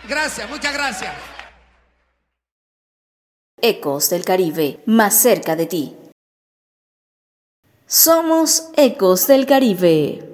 Gracias, muchas gracias. Ecos del Caribe, más cerca de ti. Somos Ecos del Caribe.